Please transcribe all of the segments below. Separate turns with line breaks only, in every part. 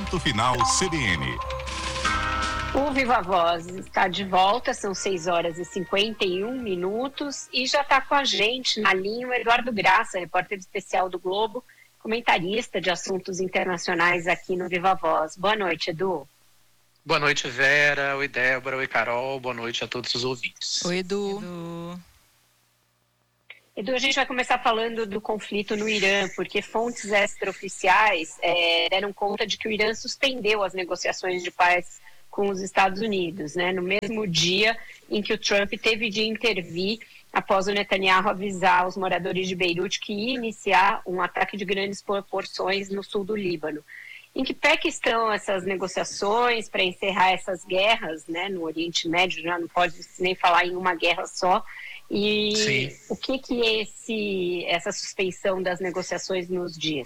Ponto Final CBN.
O Viva Voz está de volta, são 6h51 e já está com a gente na linha o Eduardo Graça, repórter especial do Globo, comentarista de assuntos internacionais aqui no Viva Voz. Boa noite, Edu.
Boa noite, Vera. Oi, Débora. Oi, Carol. Boa noite a todos os ouvintes.
Oi, Edu.
Edu, a gente vai começar falando do conflito no Irã, porque fontes extraoficiais deram conta de que o Irã suspendeu as negociações de paz com os Estados Unidos, né, no mesmo dia em que o Trump teve de intervir após o Netanyahu avisar os moradores de Beirute que ia iniciar um ataque de grandes proporções no sul do Líbano. Em que pé que estão essas negociações para encerrar essas guerras, né, no Oriente Médio? Já não pode nem falar em uma guerra só. E sim, o que é essa suspensão das negociações nos dias?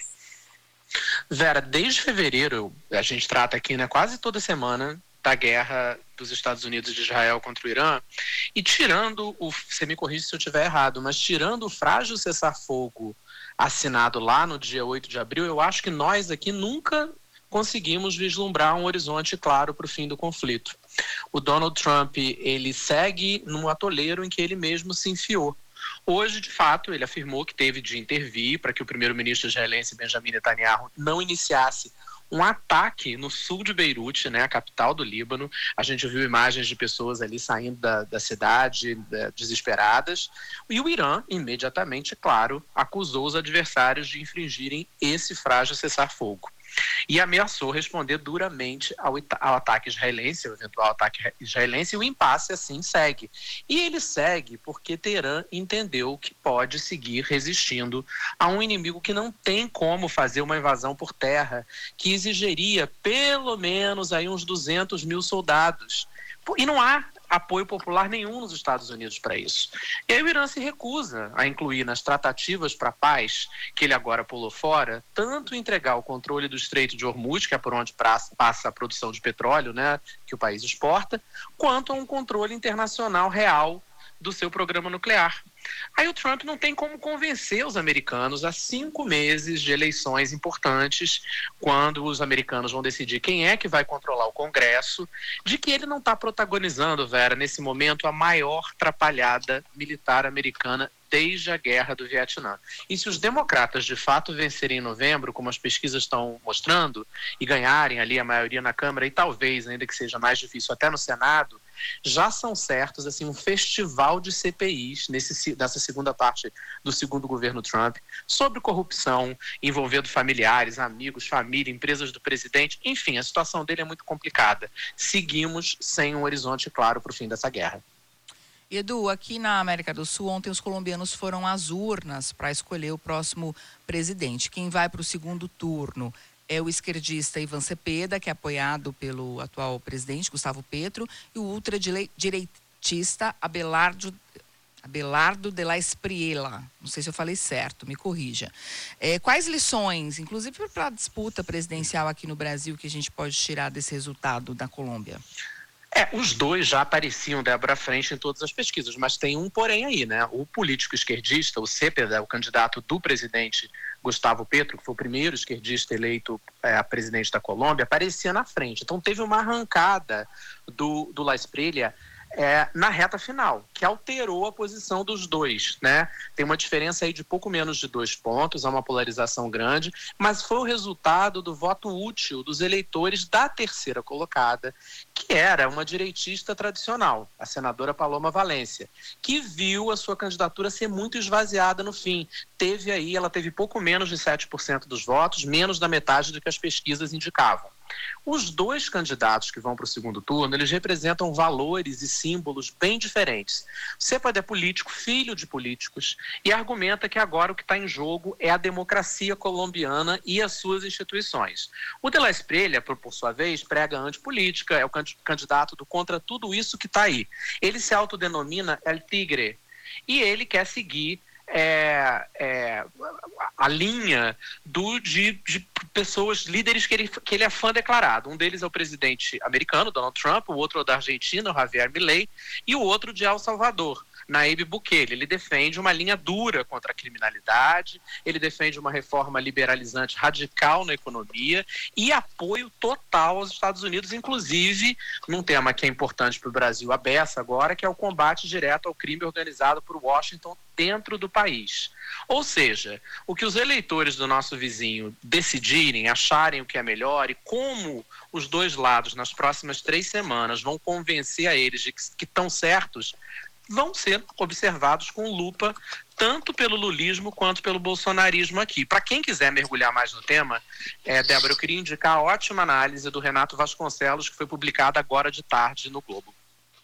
Vera, desde fevereiro, a gente trata aqui, né, quase toda semana da guerra dos Estados Unidos e de Israel contra o Irã, e tirando você me corrige se eu estiver errado, mas tirando o frágil cessar-fogo assinado lá no dia 8 de abril, eu acho que nós aqui nunca conseguimos vislumbrar um horizonte claro para o fim do conflito. O Donald Trump, ele segue num atoleiro em que ele mesmo se enfiou. Hoje, de fato, ele afirmou que teve de intervir para que o primeiro-ministro israelense Benjamin Netanyahu não iniciasse um ataque no sul de Beirute, né, a capital do Líbano. A gente viu imagens de pessoas ali saindo da cidade, desesperadas. E o Irã, imediatamente, claro, acusou os adversários de infringirem esse frágil cessar-fogo. E ameaçou responder duramente ao ataque israelense, ao eventual ataque israelense, e o impasse assim segue. E ele segue porque Teherã entendeu que pode seguir resistindo a um inimigo que não tem como fazer uma invasão por terra, que exigiria pelo menos aí uns 200 mil soldados. E não há apoio popular nenhum nos Estados Unidos para isso. E aí o Irã se recusa a incluir nas tratativas para a paz, que ele agora pulou fora, tanto entregar o controle do Estreito de Hormuz, que é por onde passa a produção de petróleo, né, que o país exporta, quanto a um controle internacional real do seu programa nuclear. Aí o Trump não tem como convencer os americanos a 5 meses de eleições importantes, quando os americanos vão decidir quem é que vai controlar o Congresso, de que ele não está protagonizando, Vera, nesse momento, a maior atrapalhada militar americana desde a Guerra do Vietnã. E se os democratas de fato vencerem em novembro, como as pesquisas estão mostrando, e ganharem ali a maioria na Câmara, e talvez, ainda que seja mais difícil, até no Senado, já são certos assim, um festival de CPIs nessa segunda parte do segundo governo Trump, sobre corrupção, envolvendo familiares, amigos, família, empresas do presidente. Enfim, a situação dele é muito complicada. Seguimos sem um horizonte claro para o fim dessa guerra.
Edu, aqui na América do Sul, ontem os colombianos foram às urnas para escolher o próximo presidente. Quem vai para o segundo turno é o esquerdista Iván Cepeda, que é apoiado pelo atual presidente, Gustavo Petro, e o ultradireitista Abelardo de la Espriella. Não sei se eu falei certo, me corrija. Quais lições, inclusive para a disputa presidencial aqui no Brasil, que a gente pode tirar desse resultado da Colômbia?
Os dois já apareciam, Débora, à frente em todas as pesquisas, mas tem um porém aí, né? O político esquerdista, o Cepeda, o candidato do presidente Gustavo Petro, que foi o primeiro esquerdista eleito a presidente da Colômbia, aparecia na frente. Então teve uma arrancada do La Espriella na reta final, que alterou a posição dos dois, né? Tem uma diferença aí de pouco menos de 2 pontos, há uma polarização grande, mas foi o resultado do voto útil dos eleitores da terceira colocada, que era uma direitista tradicional, a senadora Paloma Valência, que viu a sua candidatura ser muito esvaziada no fim. Ela teve pouco menos de 7% dos votos, menos da metade do que as pesquisas indicavam. Os dois candidatos que vão para o segundo turno, eles representam valores e símbolos bem diferentes. Cepeda é político, filho de políticos, e argumenta que agora o que está em jogo é a democracia colombiana e as suas instituições. O de la Espriella, por sua vez, prega a antipolítica, é o candidato do contra tudo isso que está aí. Ele se autodenomina El Tigre, e ele quer seguir a linha de pessoas, líderes que ele é fã declarado. Um deles é o presidente americano, Donald Trump, o outro é o da Argentina, o Javier Milei, e o outro de El Salvador, Nayib Bukele. Ele defende uma linha dura contra a criminalidade, ele defende uma reforma liberalizante radical na economia e apoio total aos Estados Unidos, inclusive num tema que é importante para o Brasil, a beça agora, que é o combate direto ao crime organizado por Washington dentro do país. Ou seja, o que os eleitores do nosso vizinho decidirem, acharem o que é melhor e como os dois lados nas próximas 3 semanas vão convencer a eles de que estão certos, vão ser observados com lupa, tanto pelo lulismo quanto pelo bolsonarismo aqui. Para quem quiser mergulhar mais no tema, Débora, eu queria indicar a ótima análise do Renato Vasconcelos, que foi publicada agora de tarde no Globo.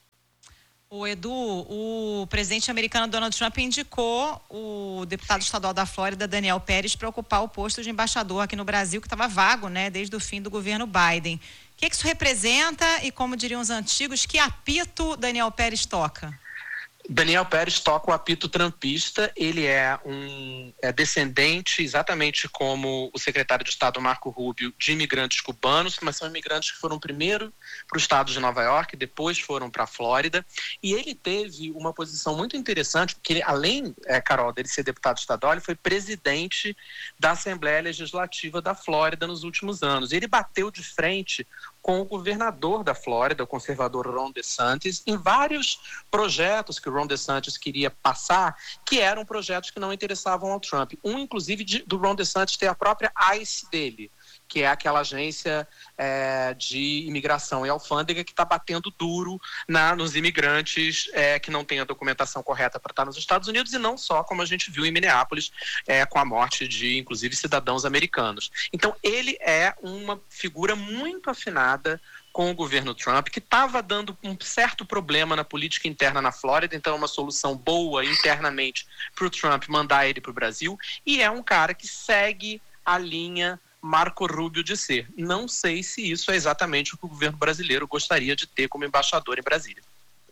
O Edu, o presidente americano Donald Trump indicou o deputado estadual da Flórida, Daniel Pérez, para ocupar o posto de embaixador aqui no Brasil, que estava vago, né, desde o fim do governo Biden. O que isso representa e, como diriam os antigos, que apito Daniel Pérez toca?
Daniel Pérez toca o apito trumpista. Ele é descendente, exatamente como o secretário de Estado Marco Rubio, de imigrantes cubanos, mas são imigrantes que foram primeiro para o estado de Nova York, depois foram para a Flórida, e ele teve uma posição muito interessante, porque ele, além, Carol, dele ser deputado estadual, ele foi presidente da Assembleia Legislativa da Flórida nos últimos anos. Ele bateu de frente com o governador da Flórida, o conservador Ron DeSantis, em vários projetos que o Ron DeSantis queria passar, que eram projetos que não interessavam ao Trump. Inclusive, do Ron DeSantis ter a própria ICE dele, que é aquela agência de imigração e alfândega que está batendo duro nos imigrantes que não têm a documentação correta para estar nos Estados Unidos, e não só, como a gente viu em Minneapolis, com a morte de, inclusive, cidadãos americanos. Então, ele é uma figura muito afinada com o governo Trump, que estava dando um certo problema na política interna na Flórida, então é uma solução boa internamente para o Trump mandar ele para o Brasil, e é um cara que segue a linha Marco Rubio de ser. Não sei se isso é exatamente o que o governo brasileiro gostaria de ter como embaixador em Brasília.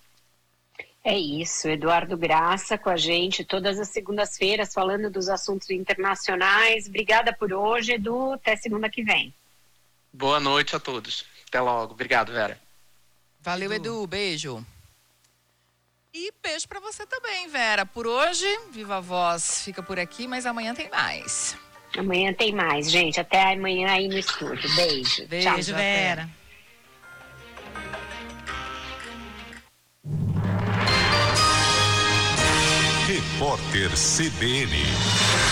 É isso, Eduardo Graça com a gente todas as segundas-feiras falando dos assuntos internacionais. Obrigada por hoje, Edu. Até segunda que vem.
Boa noite a todos. Até logo. Obrigado, Vera.
Valeu, Edu. Beijo. E beijo pra você também, Vera. Por hoje, Viva Voz fica por aqui, mas amanhã tem mais.
Amanhã tem mais, gente. Até amanhã aí no estúdio. Beijo.
Beijo, tchau, Vera.
Repórter CBN.